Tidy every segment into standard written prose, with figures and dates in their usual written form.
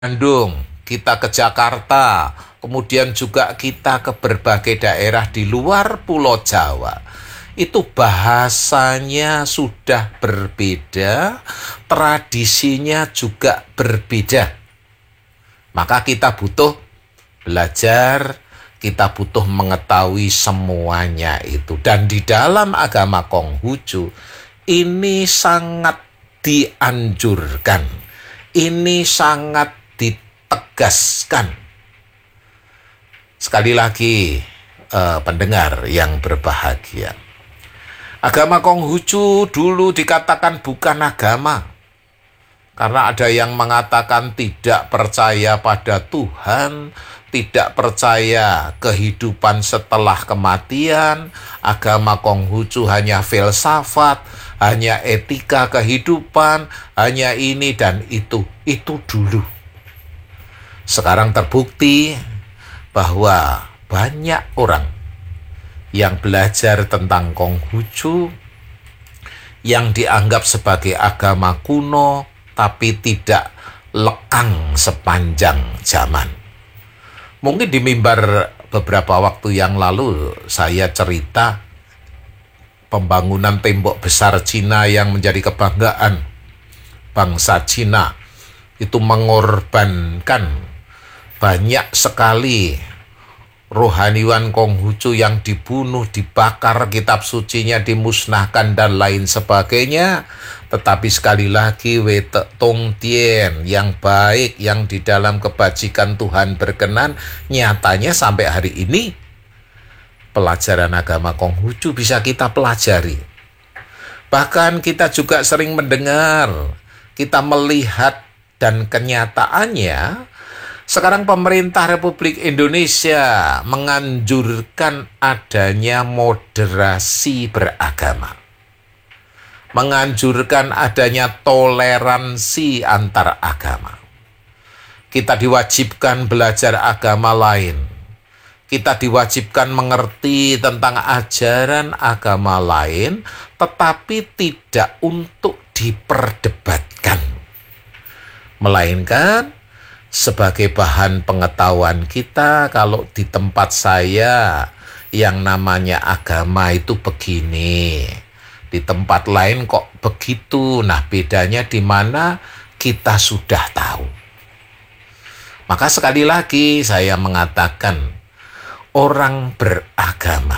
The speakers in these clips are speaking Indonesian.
Bandung, kita ke Jakarta, kemudian juga kita ke berbagai daerah di luar Pulau Jawa. Itu bahasanya sudah berbeda, tradisinya juga berbeda. Maka kita butuh belajar, kita butuh mengetahui semuanya itu. Dan di dalam agama Konghucu, ini sangat dianjurkan, ini sangat ditegaskan. Sekali lagi, pendengar yang berbahagia, agama Konghucu dulu dikatakan bukan agama, karena ada yang mengatakan tidak percaya pada Tuhan, tidak percaya kehidupan setelah kematian. Agama Konghucu hanya filsafat, hanya etika kehidupan, hanya ini dan itu. Itu dulu. Sekarang terbukti bahwa banyak orang yang belajar tentang Konghucu yang dianggap sebagai agama kuno, tapi tidak lekang sepanjang zaman. Mungkin di mimbar beberapa waktu yang lalu saya cerita pembangunan tembok besar Cina yang menjadi kebanggaan bangsa Cina. Itu mengorbankan banyak sekali rohaniwan Konghucu yang dibunuh, dibakar, kitab sucinya dimusnahkan, dan lain sebagainya. Tetapi sekali lagi, Wete Tong Tien yang baik, yang di dalam kebajikan Tuhan berkenan, nyatanya sampai hari ini pelajaran agama Konghucu bisa kita pelajari. Bahkan kita juga sering mendengar, kita melihat, dan kenyataannya sekarang pemerintah Republik Indonesia menganjurkan adanya moderasi beragama, menganjurkan adanya toleransi antar agama. Kita diwajibkan belajar agama lain, kita diwajibkan mengerti tentang ajaran agama lain, tetapi tidak untuk diperdebatkan, melainkan sebagai bahan pengetahuan kita. Kalau di tempat saya yang namanya agama itu begini, di tempat lain kok begitu. Nah, bedanya di mana kita sudah tahu. Maka sekali lagi saya mengatakan, orang beragama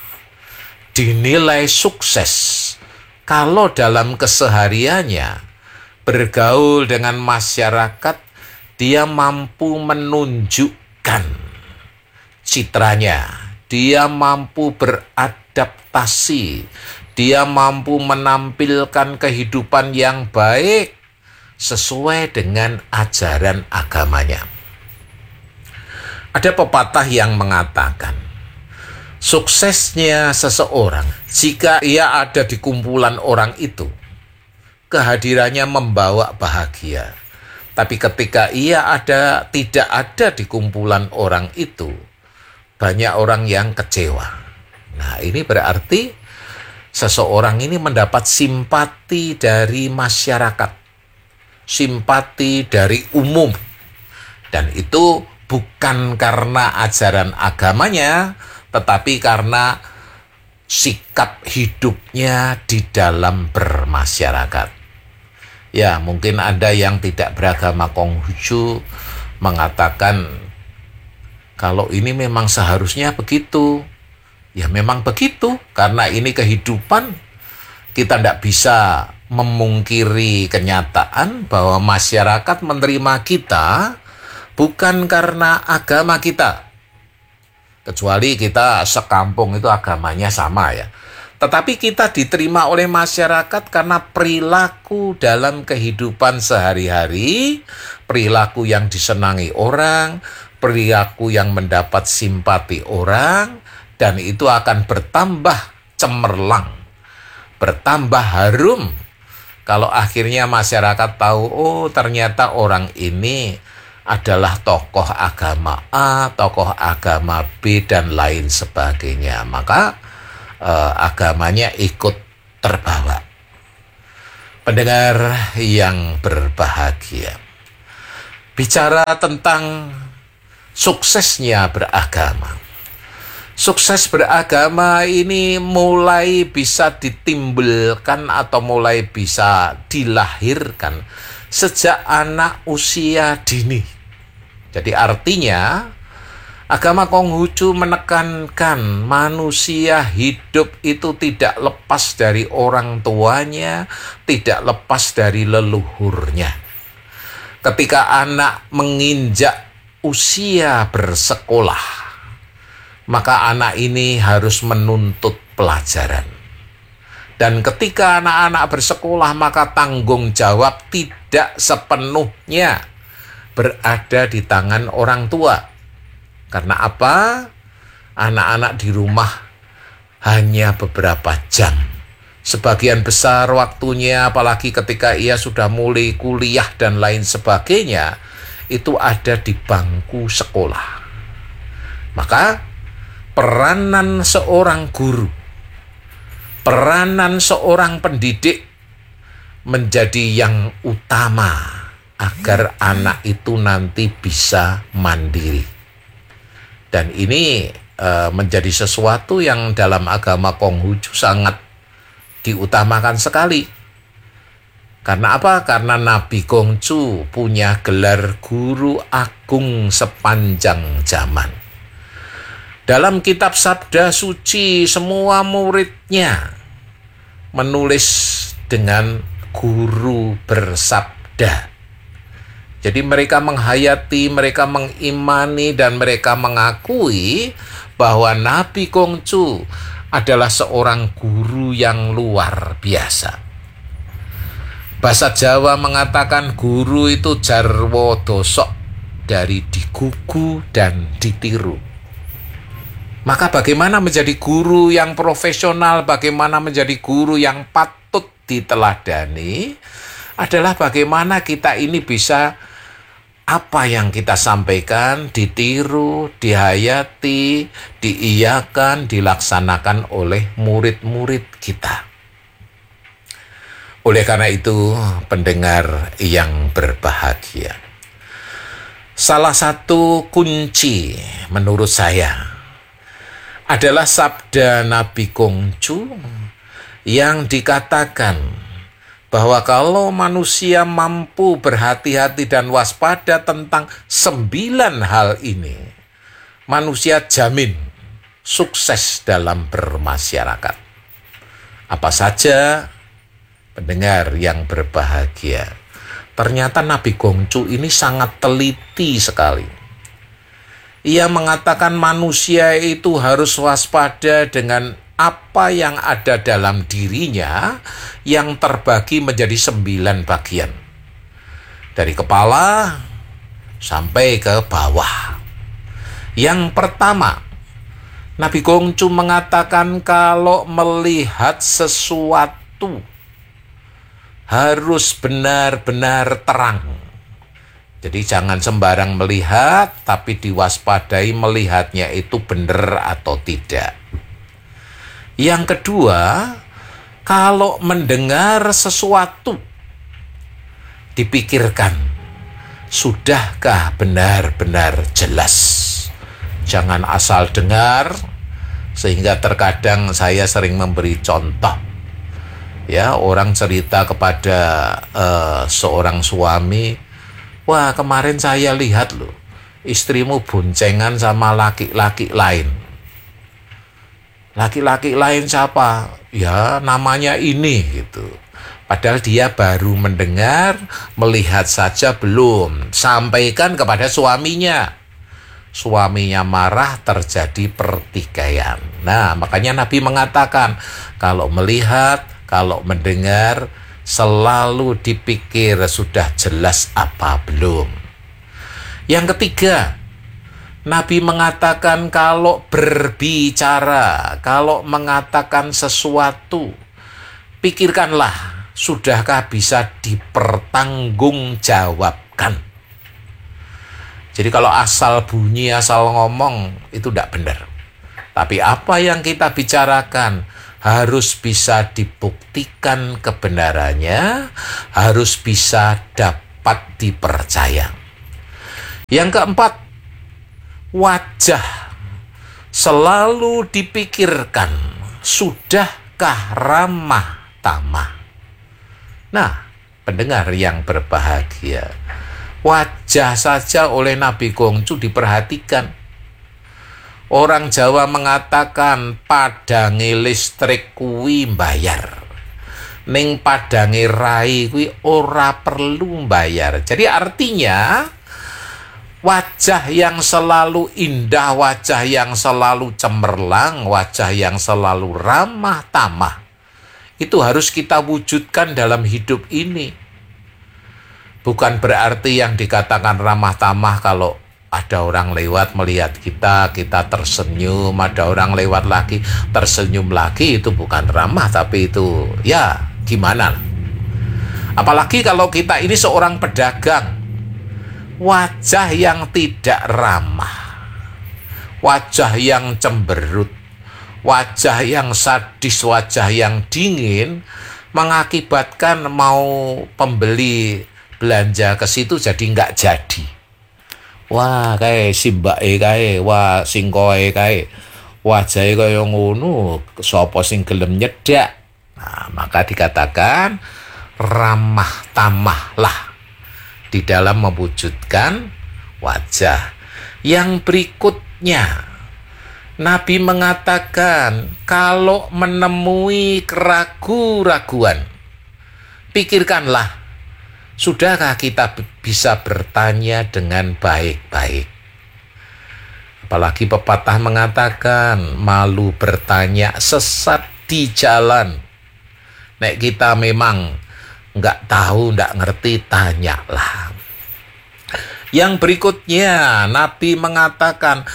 dinilai sukses kalau dalam kesehariannya bergaul dengan masyarakat, dia mampu menunjukkan citranya, dia mampu beradaptasi, dia mampu menampilkan kehidupan yang baik sesuai dengan ajaran agamanya. Ada pepatah yang mengatakan, suksesnya seseorang jika ia ada di kumpulan orang itu, kehadirannya membawa bahagia. Tapi ketika ia tidak ada di kumpulan orang itu, banyak orang yang kecewa. Nah, ini berarti seseorang ini mendapat simpati dari masyarakat, simpati dari umum. Dan itu bukan karena ajaran agamanya, tetapi karena sikap hidupnya di dalam bermasyarakat. Ya, mungkin ada yang tidak beragama Konghucu mengatakan, kalau ini memang seharusnya begitu. Ya memang begitu, karena ini kehidupan. Kita tidak bisa memungkiri kenyataan bahwa masyarakat menerima kita bukan karena agama kita. Kecuali kita sekampung itu agamanya sama ya. Tetapi kita diterima oleh masyarakat karena perilaku dalam kehidupan sehari-hari, perilaku yang disenangi orang, perilaku yang mendapat simpati orang, dan itu akan bertambah cemerlang, bertambah harum kalau akhirnya masyarakat tahu, oh ternyata orang ini adalah tokoh agama A, tokoh agama B, dan lain sebagainya. Maka agamanya ikut terbawa. Pendengar yang berbahagia, bicara tentang suksesnya beragama. Sukses beragama ini mulai bisa ditimbulkan atau mulai bisa dilahirkan sejak anak usia dini. Jadi artinya agama Konghucu menekankan manusia hidup itu tidak lepas dari orang tuanya, tidak lepas dari leluhurnya. Ketika anak menginjak usia bersekolah, maka anak ini harus menuntut pelajaran. Dan ketika anak-anak bersekolah, maka tanggung jawab tidak sepenuhnya berada di tangan orang tua. Karena apa? Anak-anak di rumah hanya beberapa jam. Sebagian besar waktunya, apalagi ketika ia sudah mulai kuliah dan lain sebagainya, itu ada di bangku sekolah. Maka peranan seorang guru, peranan seorang pendidik menjadi yang utama agar anak itu nanti bisa mandiri. Dan ini menjadi sesuatu yang dalam agama Konghucu sangat diutamakan sekali. Karena apa? Karena Nabi Konghucu punya gelar guru agung sepanjang zaman. Dalam kitab Sabda Suci, semua muridnya menulis dengan guru bersabda. Jadi mereka menghayati, mereka mengimani, dan mereka mengakui bahwa Nabi Konghucu adalah seorang guru yang luar biasa. Bahasa Jawa mengatakan guru itu jarwo dosok, dari digugu dan ditiru. Maka bagaimana menjadi guru yang profesional, bagaimana menjadi guru yang patut diteladani, adalah bagaimana kita ini bisa apa yang kita sampaikan ditiru, dihayati, diiyakan, dilaksanakan oleh murid-murid kita. Oleh karena itu, pendengar yang berbahagia, salah satu kunci menurut saya adalah sabda Nabi Konghucu yang dikatakan bahwa kalau manusia mampu berhati-hati dan waspada tentang 9 hal ini, manusia jamin sukses dalam bermasyarakat. Apa saja, pendengar yang berbahagia? Ternyata Nabi Konghucu ini sangat teliti sekali. Ia mengatakan manusia itu harus waspada dengan apa yang ada dalam dirinya yang terbagi menjadi 9 bagian. Dari kepala sampai ke bawah. Yang pertama, Nabi Konghucu mengatakan kalau melihat sesuatu harus benar-benar terang. Jadi jangan sembarang melihat, tapi diwaspadai melihatnya itu benar atau tidak. Yang kedua, kalau mendengar sesuatu, dipikirkan, sudahkah benar-benar jelas? Jangan asal dengar, sehingga terkadang saya sering memberi contoh. Ya, orang cerita kepada seorang suami, wah kemarin saya lihat loh, istrimu boncengan sama laki-laki lain. Laki-laki lain siapa? Ya namanya ini gitu. Padahal dia baru mendengar, melihat saja belum. Sampaikan kepada suaminya. Suaminya marah, terjadi pertikaian. Nah makanya Nabi mengatakan, kalau melihat, kalau mendengar, selalu dipikir sudah jelas apa belum. Yang ketiga, Nabi mengatakan kalau berbicara, kalau mengatakan sesuatu, pikirkanlah sudahkah bisa dipertanggungjawabkan. Jadi kalau asal bunyi, asal ngomong, itu tidak benar. Tapi apa yang kita bicarakan harus bisa dibuktikan kebenarannya, harus bisa dapat dipercaya. Yang keempat, wajah selalu dipikirkan, sudahkah ramah tamah. Nah, pendengar yang berbahagia, wajah saja oleh Nabi Gongcu diperhatikan. Orang Jawa mengatakan padange listrik kuwi mbayar, ning padange rai kuwi ora perlu mbayar. Jadi artinya wajah yang selalu indah, wajah yang selalu cemerlang, wajah yang selalu ramah tamah, itu harus kita wujudkan dalam hidup ini. Bukan berarti yang dikatakan ramah tamah kalau ada orang lewat melihat kita tersenyum, ada orang lewat lagi tersenyum lagi, itu bukan ramah, tapi itu ya gimana. Apalagi kalau kita ini seorang pedagang, wajah yang tidak ramah, wajah yang cemberut, wajah yang sadis, wajah yang dingin, mengakibatkan mau pembeli belanja ke situ jadi nggak jadi. Wah, kae simbake kae, wah singkoe kae, wajahe kaya ngono, sapa sing gelem nyedak. Nah, maka dikatakan ramah tamahlah di dalam mewujudkan wajah. Yang berikutnya, Nabi mengatakan kalau menemui keraguan-raguan, pikirkanlah, sudahkah kita bisa bertanya dengan baik-baik. Apalagi pepatah mengatakan malu bertanya sesat di jalan. Nek kita memang nggak tahu, nggak ngerti, tanyalah. Yang berikutnya, Nabi mengatakan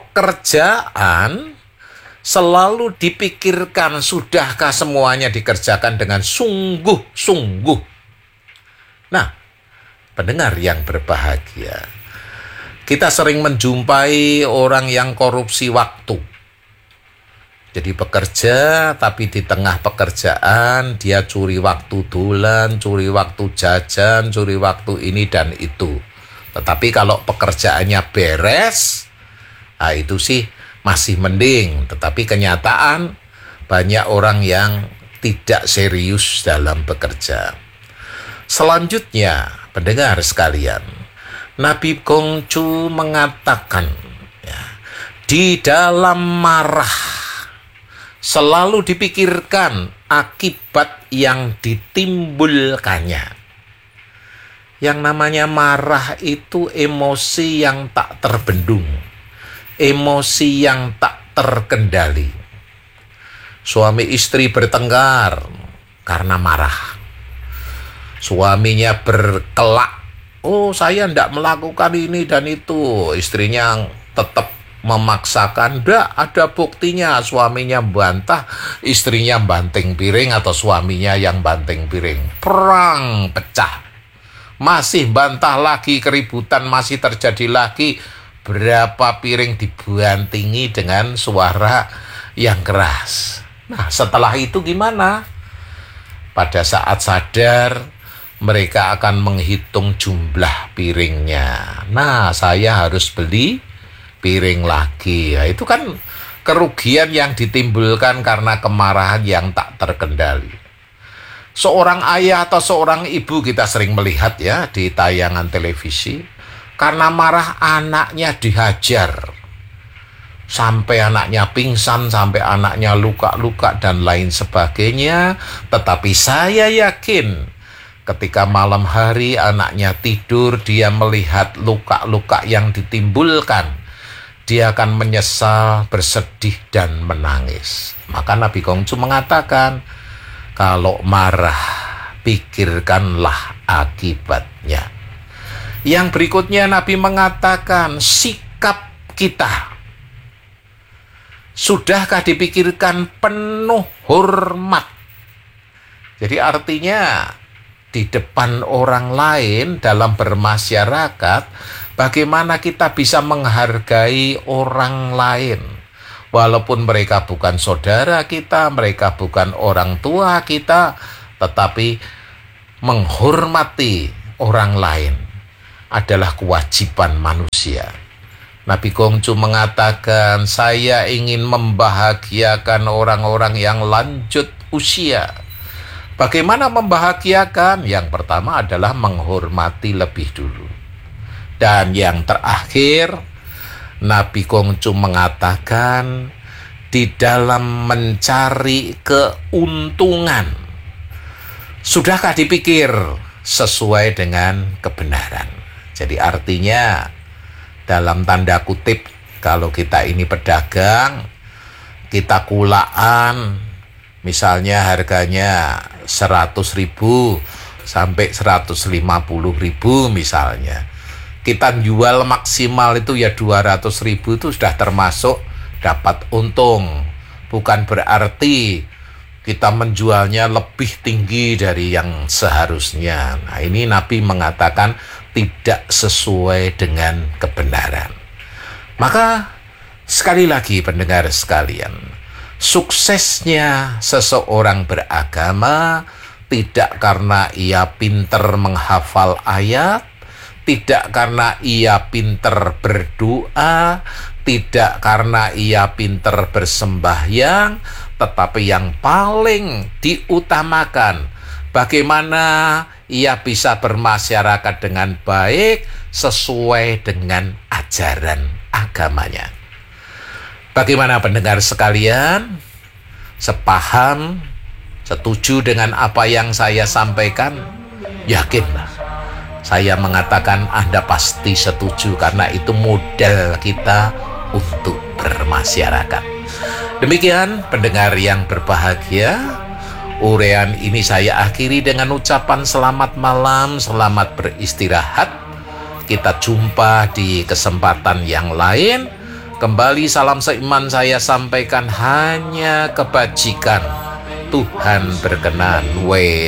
pekerjaan selalu dipikirkan, sudahkah semuanya dikerjakan dengan sungguh-sungguh. Nah, pendengar yang berbahagia, kita sering menjumpai orang yang korupsi waktu. Jadi bekerja, tapi di tengah pekerjaan dia curi waktu dolan, curi waktu jajan, curi waktu ini dan itu. Tetapi kalau pekerjaannya beres, nah itu sih masih mending. Tetapi kenyataan banyak orang yang tidak serius dalam bekerja. Selanjutnya, pendengar sekalian, Nabi Gongcu mengatakan, ya, di dalam marah selalu dipikirkan akibat yang ditimbulkannya. Yang namanya marah itu emosi yang tak terbendung, emosi yang tak terkendali. Suami istri bertengkar karena marah. Suaminya berkelak, oh saya tidak melakukan ini dan itu. Istrinya tetap memaksakan, tidak ada buktinya. Suaminya bantah, istrinya banting piring atau suaminya yang banting piring. Perang pecah. Masih bantah lagi, keributan masih terjadi lagi. Berapa piring dibantingi dengan suara yang keras. Nah, setelah itu gimana? Pada saat sadar, mereka akan menghitung jumlah piringnya. Nah, saya harus beli piring lagi. Nah, itu kan kerugian yang ditimbulkan karena kemarahan yang tak terkendali. Seorang ayah atau seorang ibu kita sering melihat ya di tayangan televisi, karena marah anaknya dihajar. Sampai anaknya pingsan, sampai anaknya luka-luka dan lain sebagainya. Tetapi saya yakin ketika malam hari anaknya tidur, dia melihat luka-luka yang ditimbulkan, dia akan menyesal, bersedih, dan menangis. Maka Nabi Gongcu mengatakan, kalau marah, pikirkanlah akibatnya. Yang berikutnya Nabi mengatakan, sikap kita, sudahkah dipikirkan penuh hormat. Jadi artinya, di depan orang lain dalam bermasyarakat, bagaimana kita bisa menghargai orang lain. Walaupun mereka bukan saudara kita, mereka bukan orang tua kita, tetapi menghormati orang lain. adalah kewajiban manusia. Nabi Kongcu mengatakan, saya ingin membahagiakan orang-orang yang lanjut usia. Bagaimana membahagiakan? Yang pertama adalah menghormati lebih dulu. Dan yang terakhir, Nabi Kongcu mengatakan, di dalam mencari keuntungan, sudahkah dipikir sesuai dengan kebenaran? Jadi artinya, dalam tanda kutip, kalau kita ini pedagang, kita kulaan, misalnya harganya 100.000 sampai 150.000 misalnya. Kita jual maksimal itu ya 200.000, itu sudah termasuk dapat untung. Bukan berarti kita menjualnya lebih tinggi dari yang seharusnya. Nah, ini Nabi mengatakan tidak sesuai dengan kebenaran. Maka sekali lagi pendengar sekalian, suksesnya seseorang beragama tidak karena ia pinter menghafal ayat, tidak karena ia pinter berdoa, tidak karena ia pinter bersembahyang, tetapi yang paling diutamakan, bagaimana ia bisa bermasyarakat dengan baik sesuai dengan ajaran agamanya. Bagaimana pendengar sekalian? Sepaham, setuju dengan apa yang saya sampaikan? Yakinlah, saya mengatakan Anda pasti setuju, karena itu modal kita untuk bermasyarakat. Demikian pendengar yang berbahagia, uraian ini saya akhiri dengan ucapan selamat malam, selamat beristirahat. Kita jumpa di kesempatan yang lain. Kembali salam seiman saya sampaikan, hanya kebajikan. Tuhan berkenan.